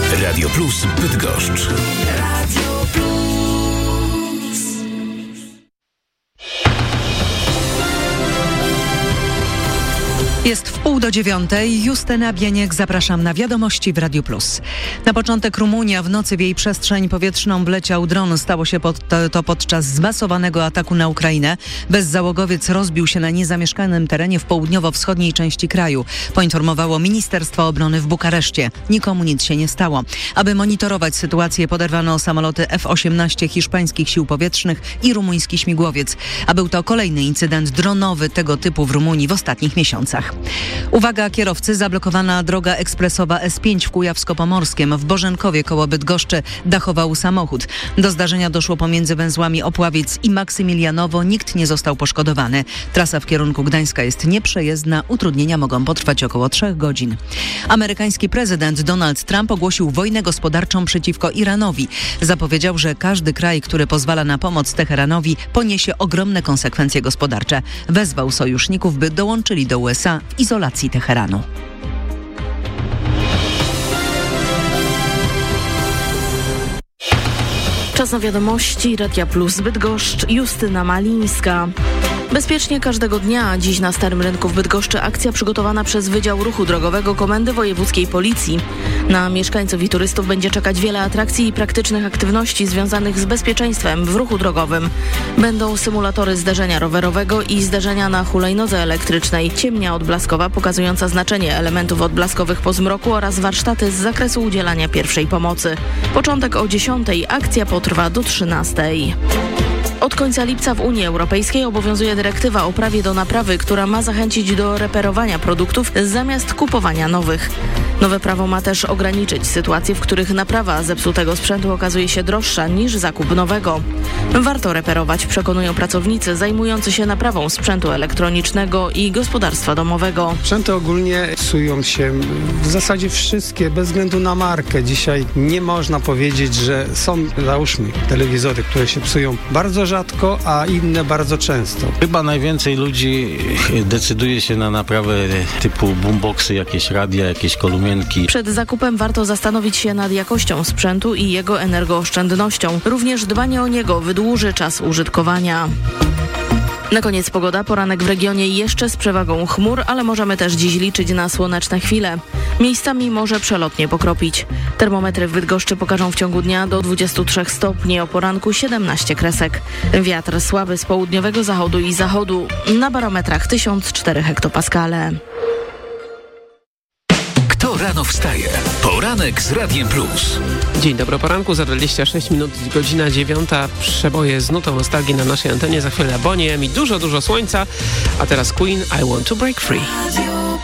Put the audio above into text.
Radio Plus Bydgoszcz. Radio Plus. Jest 8:30. Justyna Bieniek, zapraszam na wiadomości w Radiu Plus. Na początek Rumunia. W nocy w jej przestrzeń powietrzną wleciał dron. Stało się to podczas zmasowanego ataku na Ukrainę. Bezzałogowiec rozbił się na niezamieszkanym terenie w południowo-wschodniej części kraju. Poinformowało Ministerstwo Obrony w Bukareszcie. Nikomu nic się nie stało. Aby monitorować sytuację, poderwano samoloty F-18 hiszpańskich sił powietrznych i rumuński śmigłowiec. A był to kolejny incydent dronowy tego typu w Rumunii w ostatnich miesiącach. Uwaga kierowcy, zablokowana droga ekspresowa S5 w Kujawsko-Pomorskiem. W Bożenkowie koło Bydgoszczy dachował samochód. Do zdarzenia doszło pomiędzy węzłami Opławiec i Maksymilianowo. Nikt nie został poszkodowany. Trasa w kierunku Gdańska jest nieprzejezdna. Utrudnienia mogą potrwać około 3 godzin. Amerykański prezydent Donald Trump ogłosił wojnę gospodarczą przeciwko Iranowi. Zapowiedział, że każdy kraj, który pozwala na pomoc Teheranowi, poniesie ogromne konsekwencje gospodarcze. Wezwał sojuszników, by dołączyli do USA w izolacji Teheranu. Czas na wiadomości Radia Plus Bydgoszcz, Justyna Malińska. Bezpiecznie każdego dnia. Dziś na Starym Rynku w Bydgoszczy akcja przygotowana przez Wydział Ruchu Drogowego Komendy Wojewódzkiej Policji. Na mieszkańców i turystów będzie czekać wiele atrakcji i praktycznych aktywności związanych z bezpieczeństwem w ruchu drogowym. Będą symulatory zderzenia rowerowego i zderzenia na hulajnodze elektrycznej, ciemnia odblaskowa pokazująca znaczenie elementów odblaskowych po zmroku oraz warsztaty z zakresu udzielania pierwszej pomocy. Początek o 10:00, akcja potrwa do 13:00. Od końca lipca w Unii Europejskiej obowiązuje dyrektywa o prawie do naprawy, która ma zachęcić do reperowania produktów zamiast kupowania nowych. Nowe prawo ma też ograniczyć sytuacje, w których naprawa zepsutego sprzętu okazuje się droższa niż zakup nowego. Warto reperować, przekonują pracownicy zajmujący się naprawą sprzętu elektronicznego i gospodarstwa domowego. Sprzęty ogólnie psują się w zasadzie wszystkie, bez względu na markę. Dzisiaj nie można powiedzieć, że są, załóżmy, telewizory, które się psują bardzo rzadko, a inne bardzo często. Chyba najwięcej ludzi decyduje się na naprawę typu boomboxy, jakieś radia, jakieś kolumny. Przed zakupem warto zastanowić się nad jakością sprzętu i jego energooszczędnością. Również dbanie o niego wydłuży czas użytkowania. Na koniec pogoda. Poranek w regionie jeszcze z przewagą chmur, ale możemy też dziś liczyć na słoneczne chwile. Miejscami może przelotnie pokropić. Termometry w Bydgoszczy pokażą w ciągu dnia do 23 stopni, o poranku 17 kresek. Wiatr słaby z południowego zachodu i zachodu. Na barometrach 1004 hektopaskale. Kto rano wstaje? Poranek z Radiem Plus. Dzień dobry, poranku, za 26 minut, godzina 9. Przeboje z nutą nostalgii na naszej antenie. Za chwilę Bonnie M i dużo słońca. A teraz Queen, I Want to Break Free.